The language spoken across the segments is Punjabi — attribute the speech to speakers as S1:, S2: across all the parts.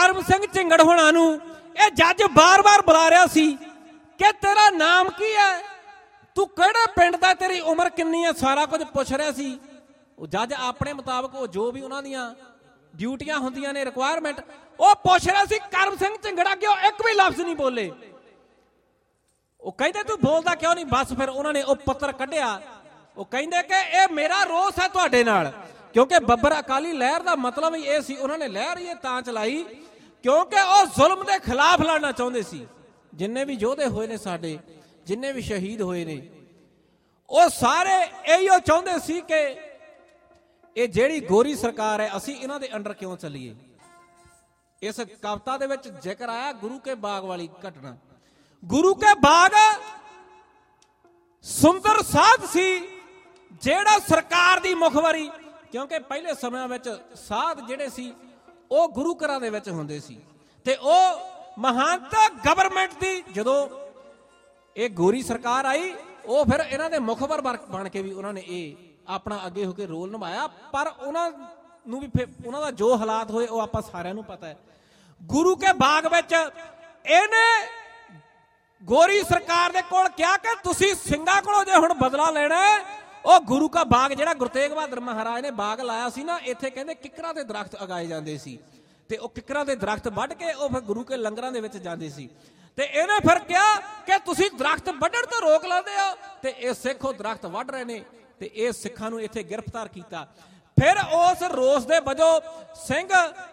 S1: ਕਰਮ ਸਿੰਘ ਝਿੰਗੜ ਹੋਣਾ ਨੂੰ ਇਹ ਜੱਜ ਬਾਰ-ਬਾਰ ਬੁਲਾ ਰਿਹਾ ਸੀ ਕਿ ਤੇਰਾ ਨਾਮ ਕੀ ਹੈ, ਤੂੰ ਕਿਹੜੇ ਪਿੰਡ ਦਾ, ਤੇਰੀ ਉਮਰ ਕਿੰਨੀ ਹੈ, ਸਾਰਾ ਕੁਝ ਪੁੱਛ ਰਿਹਾ ਸੀ। ਉਹ ਜੱਜ ਆਪਣੇ ਮੁਤਾਬਕ ਉਹ ਜੋ ਵੀ ਉਹਨਾਂ ਦੀਆਂ ਡਿਊਟੀਆਂ ਹੁੰਦੀਆਂ ਨੇ, ਰਿਕੁਆਇਰਮੈਂਟ, ਉਹ ਪੁੱਛ ਰਿਹਾ ਸੀ। ਕਰਮ ਸਿੰਘ ਝਿੰਗੜ ਅੱਗੇ ਉਹ ਇੱਕ ਵੀ ਲਫ਼ਜ਼ ਨਹੀਂ ਬੋਲੇ। ਉਹ ਕਹਿੰਦੇ ਤੂੰ ਬੋਲਦਾ ਕਿਉਂ ਨਹੀਂ? ਬਸ ਫਿਰ ਉਹਨਾਂ ਨੇ ਉਹ ਪੱਤਰ ਕੱਢਿਆ। ਉਹ ਕਹਿੰਦੇ ਕਿ ਇਹ ਮੇਰਾ ਰੋਸ ਹੈ ਤੁਹਾਡੇ ਨਾਲ, ਕਿਉਂਕਿ ਬੱਬਰ ਅਕਾਲੀ ਲਹਿਰ ਦਾ ਮਤਲਬ ਹੀ ਇਹ ਸੀ। ਉਹਨਾਂ ਨੇ ਲਹਿਰ ਇਹ ਤਾਂ ਚਲਾਈ ਕਿਉਂਕਿ ਉਹ ਜ਼ੁਲਮ ਦੇ ਖਿਲਾਫ ਲੜਨਾ ਚਾਹੁੰਦੇ ਸੀ। ਜਿੰਨੇ ਵੀ ਯੋਧੇ ਹੋਏ ਨੇ ਸਾਡੇ, ਜਿੰਨੇ ਵੀ ਸ਼ਹੀਦ ਹੋਏ ਨੇ, ਉਹ ਸਾਰੇ ਇਹੋ ਚਾਹੁੰਦੇ ਸੀ ਕਿ ਇਹ ਜਿਹੜੀ ਗੋਰੀ ਸਰਕਾਰ ਹੈ ਅਸੀਂ ਇਹਨਾਂ ਦੇ ਅੰਡਰ ਕਿਉਂ ਚੱਲੀਏ। ਇਸ ਕਵਿਤਾ ਦੇ ਵਿੱਚ ਜ਼ਿਕਰ ਆਇਆ ਗੁਰੂ ਕੇ ਬਾਗ ਵਾਲੀ ਘਟਨਾ। ਗੁਰੂ ਕੇ ਬਾਗ ਸੁੰਦਰ ਸਾਧ ਸੀ ਜਿਹੜਾ ਸਰਕਾਰ ਦੀ ਮੁਖਬਰੀ, ਕਿਉਂਕਿ ਪਹਿਲੇ ਸਮਿਆਂ ਵਿੱਚ ਸਾਧ ਜਿਹੜੇ ਸੀ ਉਹ ਗੁਰੂ ਘਰਾਂ ਦੇ ਵਿੱਚ ਹੁੰਦੇ ਸੀ ਤੇ ਉਹ ਮਹਾਨਤਾ ਗਵਰਨਮੈਂਟ ਦੀ ਜਦੋਂ ਇਹ ਗੋਰੀ ਸਰਕਾਰ ਆਈ ਉਹ ਫਿਰ ਇਹਨਾਂ ਦੇ ਮੁਖਬਰ ਬਣ ਕੇ ਵੀ ਉਹਨਾਂ ਨੇ ਇਹ ਆਪਣਾ ਅੱਗੇ ਹੋ ਕੇ ਰੋਲ ਨਿਭਾਇਆ। ਪਰ ਉਹਨਾਂ ਨੂੰ ਵੀ ਫਿਰ ਉਹਨਾਂ ਦਾ ਜੋ ਹਾਲਾਤ ਹੋਏ ਉਹ ਆਪਾਂ ਸਾਰਿਆਂ ਨੂੰ ਪਤਾ ਹੈ। ਗੁਰੂ ਕੇ ਬਾਗ ਵਿੱਚ ਇਹਨੇ ਗੋਰੀ ਸਰਕਾਰ ਦੇ ਕੋਲ ਕਿਹਾ ਕਿ ਤੁਸੀਂ ਸਿੰਘਾਂ ਕੋਲੋਂ ਜੇ ਹੁਣ ਬਦਲਾ ਲੈਣਾ ਹੈ, ਉਹ ਗੁਰੂ ਕਾ ਬਾਗ ਜਿਹੜਾ ਗੁਰੂ ਤੇਗ ਬਹਾਦਰ ਮਹਾਰਾਜ ਨੇ ਬਾਗ ਲਾਇਆ ਸੀ ਨਾ, ਇੱਥੇ ਕਹਿੰਦੇ ਕਿੱਕਰਾਂ ਦੇ ਦਰਖਤ ਉਗਾਏ ਜਾਂਦੇ ਸੀ ਤੇ ਉਹ ਕਿੱਕਰਾਂ ਦੇ ਦਰਖਤ ਵੱਢ ਕੇ ਉਹ ਫਿਰ ਗੁਰੂ ਕੇ ਲੰਗਰਾਂ ਦੇ ਵਿੱਚ ਜਾਂਦੇ ਸੀ। ਤੇ ਇਹਨੇ ਫਿਰ ਕਿਹਾ ਕਿ ਤੁਸੀਂ ਦਰਖਤ ਵੱਢਣ ਤੋਂ ਰੋਕ ਲਾਉਂਦੇ ਹੋ ਤੇ ਇਹ ਸਿੱਖ ਉਹ ਦਰਖਤ ਵੱਢ ਰਹੇ ਨੇ ਤੇ ਇਹ ਸਿੱਖਾਂ ਨੂੰ ਇੱਥੇ ਗ੍ਰਿਫਤਾਰ ਕੀਤਾ। ਫਿਰ ਉਸ ਰੋਸ ਦੇ ਵਜੋਂ ਸਿੰਘ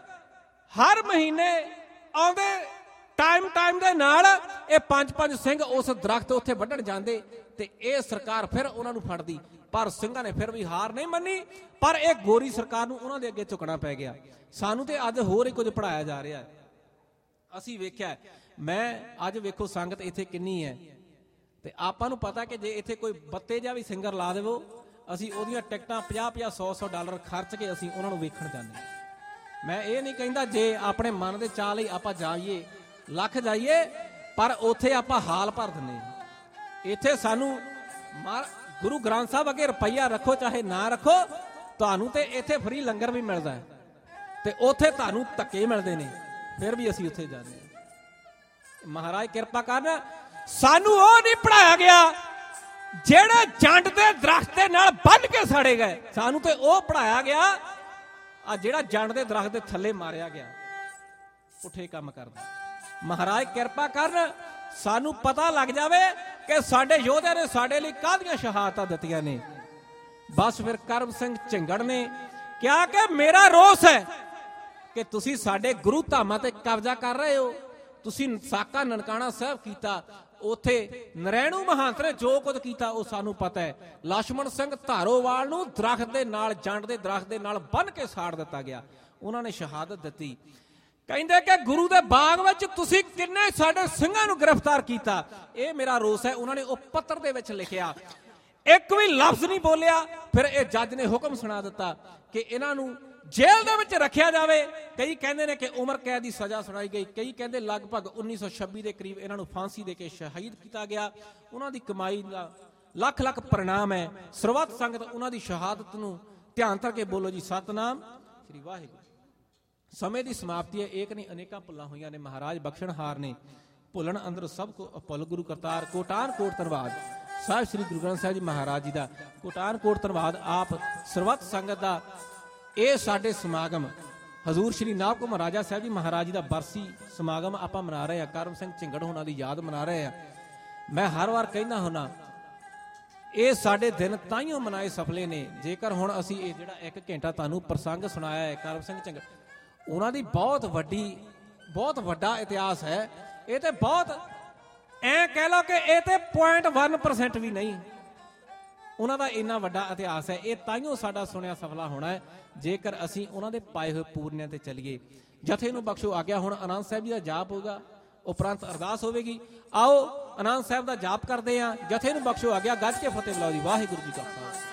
S1: ਹਰ ਮਹੀਨੇ ਆਉਂਦੇ ਟਾਈਮ ਦੇ ਨਾਲ ਇਹ 5-5 ਸਿੰਘ ਉਸ ਦਰਖਤ ਉੱਥੇ ਵੱਢਣ ਜਾਂਦੇ ਤੇ ਇਹ ਸਰਕਾਰ ਫਿਰ ਉਹਨਾਂ ਨੂੰ ਫੜਦੀ। ਪਰ ਸਿੰਘਾਂ ਨੇ ਫਿਰ ਵੀ ਹਾਰ ਨਹੀਂ ਮੰਨੀ, ਪਰ ਇਹ ਗੋਰੀ ਸਰਕਾਰ ਨੂੰ ਉਹਨਾਂ ਦੇ ਅੱਗੇ ਝੁਕਣਾ ਪੈ ਗਿਆ। ਸਾਨੂੰ ਤੇ ਅੱਜ ਹੋਰ ਹੀ ਕੁਝ ਪੜਾਇਆ ਜਾ ਰਿਹਾ ਹੈ। ਅਸੀਂ ਵੇਖਿਆ, ਮੈਂ ਅੱਜ ਵੇਖੋ ਸੰਗਤ ਇੱਥੇ ਕਿੰਨੀ ਹੈ ਤੇ ਆਪਾਂ ਨੂੰ ਪਤਾ ਕਿ ਜੇ ਇੱਥੇ ਕੋਈ ਬੱਤੇ ਜਿਹਾ ਵੀ ਸਿੰਗਰ ਲਾ ਦੇਵੋ, ਅਸੀਂ ਉਹਦੀਆਂ ਟਿਕਟਾਂ 50-50 100-100 ਡਾਲਰ ਖਰਚ ਕੇ ਅਸੀਂ ਉਹਨਾਂ ਨੂੰ ਵੇਖਣ ਜਾਂਦੇ ਹਾਂ। ਮੈਂ ਇਹ ਨਹੀਂ ਕਹਿੰਦਾ ਜੇ ਆਪਣੇ ਮਨ ਦੇ ਚਾਅ ਲਈ ਆਪਾਂ ਜਾਈਏ, ਲੱਖ ਜਾਈਏ, ਪਰ ਉੱਥੇ ਆਪਾਂ ਹਾਲ ਭਰ ਦਿੰਦੇ ਹਾਂ। ਇੱਥੇ ਸਾਨੂੰ ਗੁਰੂ ਗ੍ਰੰਥ ਸਾਹਿਬ ਅੱਗੇ ਰੁਪਈਆ ਰੱਖੋ ਚਾਹੇ ਨਾ ਰੱਖੋ, ਤੁਹਾਨੂੰ ਤੇ ਇੱਥੇ ਫਰੀ ਲੰਗਰ ਵੀ ਮਿਲਦਾ ਹੈ ਤੇ ਉੱਥੇ ਤੁਹਾਨੂੰ ਧੱਕੇ ਮਿਲਦੇ ਨੇ, ਫਿਰ ਵੀ ਅਸੀਂ ਉੱਥੇ ਜਾਂਦੇ ਹਾਂ। ਮਹਾਰਾਜ ਕਿਰਪਾ ਕਰਨ, ਸਾਨੂੰ ਉਹ ਨਹੀਂ ਪੜਾਇਆ ਗਿਆ ਜਿਹੜੇ ਜੰਡ ਦੇ ਦਰਖਤ ਦੇ ਨਾਲ ਬੰਨ ਕੇ ਸਾੜੇ ਗਏ। ਸਾਨੂੰ ਤੇ ਉਹ ਪੜਾਇਆ ਗਿਆ ਆ ਜਿਹੜਾ ਜੰਡ ਦੇ ਦਰਖਤ ਦੇ ਥੱਲੇ ਮਾਰਿਆ ਗਿਆ, ਪੁੱਠੇ ਕੰਮ ਕਰਦਾ। ਮਹਾਰਾਜ ਕਿਰਪਾ ਕਰਨ, ਸਾਨੂੰ ਪਤਾ ਲੱਗ ਜਾਵੇ ਕਿ ਸਾਡੇ ਯੋਧਿਆਂ ਨੇ ਸਾਡੇ ਲਈ ਕਾਹਦੀਆਂ ਸ਼ਹਾਦਤਾਂ ਦਿੱਤੀਆਂ ਨੇ। ਬਸ ਫਿਰ ਕਰਮ ਸਿੰਘ ਝਿੰਗੜ ਨੇ ਕਿਹਾ ਕਿ ਮੇਰਾ ਰੋਸ ਹੈ ਕਿ ਤੁਸੀਂ ਸਾਡੇ ਗੁਰੂ ਧਾਮਾਂ ਤੇ ਕਬਜ਼ਾ ਕਰ ਰਹੇ ਹੋ। ਤੁਸੀਂ ਸਾਕਾ ਨਨਕਾਣਾ ਸਾਹਿਬ ਕੀਤਾ, ਉੱਥੇ ਨਰੈਣੂ ਮਹੰਤ ਨੇ ਜੋ ਕੁਝ ਕੀਤਾ ਉਹ ਸਾਨੂੰ ਪਤਾ ਹੈ। ਲਛਮਣ ਸਿੰਘ ਧਾਰੋਵਾਲ ਨੂੰ ਦਰਖਤ ਦੇ ਨਾਲ, ਜੰਡ ਦੇ ਦਰਖਤ ਦੇ ਨਾਲ ਬੰਨ ਕੇ ਸਾੜ ਦਿੱਤਾ ਗਿਆ, ਉਹਨਾਂ ਨੇ ਸ਼ਹਾਦਤ ਦਿੱਤੀ। ਕਹਿੰਦੇ ਕਿ ਗੁਰੂ ਦੇ ਬਾਗ ਵਿੱਚ ਤੁਸੀਂ ਕਿੰਨੇ ਸਾਡੇ ਸਿੰਘਾਂ ਨੂੰ ਗ੍ਰਿਫਤਾਰ ਕੀਤਾ, ਇਹ ਮੇਰਾ ਰੋਸ ਹੈ। ਉਹਨਾਂ ਨੇ ਉਹ ਪੱਤਰ ਦੇ ਵਿੱਚ ਲਿਖਿਆ, ਇੱਕ ਵੀ ਲਫ਼ਜ਼ ਨਹੀਂ ਬੋਲਿਆ। ਫਿਰ ਇਹ ਜੱਜ ਨੇ ਹੁਕਮ ਸੁਣਾ ਦਿੱਤਾ ਕਿ ਇਹਨਾਂ ਨੂੰ ਜੇਲ੍ਹ ਦੇ ਵਿੱਚ ਰੱਖਿਆ ਜਾਵੇ। ਕਈ ਕਹਿੰਦੇ ਨੇ ਕਿ ਉਮਰ ਕੈਦ ਦੀ ਸਜ਼ਾ ਸੁਣਾਈ ਗਈ, ਕਈ ਕਹਿੰਦੇ ਲਗਭਗ 1926 ਦੇ ਕਰੀਬ ਇਹਨਾਂ ਨੂੰ ਫਾਂਸੀ ਦੇ ਕੇ ਸ਼ਹੀਦ ਕੀਤਾ ਗਿਆ। ਉਹਨਾਂ ਦੀ ਕਮਾਈ ਦਾ ਲੱਖ ਪ੍ਰਣਾਮ ਹੈ। ਸਰਬੱਤ ਸੰਗਤ ਉਹਨਾਂ ਦੀ ਸ਼ਹਾਦਤ ਨੂੰ ਧਿਆਨ ਧਰ ਕੇ ਬੋਲੋ ਜੀ, ਸਤਨਾਮ ਸ੍ਰੀ ਵਾਹਿਗੁਰੂ। ਸਮੇਂ ਦੀ ਸਮਾਪਤੀ ਹੈ, ਏਕ ਨਹੀਂ ਅਨੇਕਾਂ ਭੁੱਲਾਂ ਹੋਈਆਂ ਨੇ, ਮਹਾਰਾਜ ਬਖਸ਼ਣਹਾਰ ਨੇ। ਭੁੱਲਣ ਅੰਦਰ ਸਭ ਕੋ ਭੁੱਲ ਗੁਰੂ ਕਰਤਾਰ। ਕੋਟਾਨ ਕੋਟ ਧੰਨਵਾਦ ਸਾਹਿਬ ਸ੍ਰੀ ਗੁਰੂ ਗ੍ਰੰਥ ਸਾਹਿਬ ਜੀ ਮਹਾਰਾਜ ਜੀ ਦਾ, ਕੋਟਾਨ ਕੋਟ ਧੰਨਵਾਦ ਆਪ ਸਰਬੱਤ ਸੰਗਤ ਦਾ। ਇਹ ਸਾਡੇ ਸਮਾਗਮ ਹਜ਼ੂਰ ਸ਼੍ਰੀ ਨਾਭ ਕੁਮਾਰ ਰਾਜਾ ਸਾਹਿਬ ਜੀ ਮਹਾਰਾਜ ਜੀ ਦਾ ਬਰਸੀ ਸਮਾਗਮ ਆਪਾਂ ਮਨਾ ਰਹੇ ਹਾਂ। ਕਰਮ ਸਿੰਘ ਝਿੰਗੜ ਹੋਣਾ ਦੀ ਯਾਦ ਮਨਾ ਰਹੇ ਹਾਂ। ਮੈਂ ਹਰ ਵਾਰ ਕਹਿੰਦਾ ਹੁੰਦਾ, ਇਹ ਸਾਡੇ ਦਿਨ ਤਾਈਓ ਮਨਾਏ ਸਫਲੇ ਨੇ ਜੇਕਰ ਹੁਣ ਅਸੀਂ ਇਹ ਜਿਹੜਾ 1 ਘੰਟਾ ਤੁਹਾਨੂੰ ਪ੍ਰਸੰਗ ਸੁਣਾਇਆ ਹੈ ਕਰਮ ਸਿੰਘ ਝਿੰਗੜ, ਉਹਨਾਂ ਦੀ ਬਹੁਤ ਵੱਡਾ ਇਤਿਹਾਸ ਹੈ। ਇਹ ਤੇ ਬਹੁਤ ਐ ਕਹਿ ਲਓ ਕਿ ਇਹ ਤੇ 0.1% ਵੀ ਨਹੀਂ, ਉਹਨਾਂ ਦਾ ਇੰਨਾ ਵੱਡਾ ਇਤਿਹਾਸ ਹੈ। ਇਹ ਤਾਈਓ ਸਾਡਾ ਸੁਣਿਆ ਸਫਲਾ ਹੋਣਾ ਹੈ ਜੇਕਰ ਅਸੀਂ ਉਹਨਾਂ ਦੇ ਪਾਏ ਹੋਏ ਪੂਰਨਿਆਂ ਤੇ ਚੱਲੀਏ। ਜਥੇ ਨੂੰ ਬਖਸ਼ੋ ਆਗਿਆ। ਹੁਣ ਆਨੰਦ ਸਾਹਿਬ ਜੀ ਦਾ ਜਾਪ ਹੋਗਾ, ਉਪਰੰਤ ਅਰਦਾਸ ਹੋਵੇਗੀ। ਆਓ ਆਨੰਦ ਸਾਹਿਬ ਦਾ ਜਾਪ ਕਰਦੇ ਹਾਂ। ਜਥੇ ਨੂੰ ਬਖਸ਼ੋ ਆਗਿਆ। ਗੱਜ ਕੇ ਫਤਿਹ ਬੁਲਾਓ ਜੀ। ਵਾਹਿਗੁਰੂ ਜੀ ਕਾ ਖਾਲਸਾ।